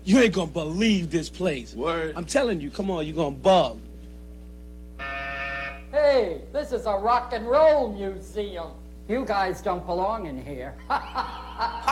You ain't gonna believe this place. Word. I'm telling you, come on, you're gonna bug. Hey, this is a rock and roll museum. You guys don't belong in here.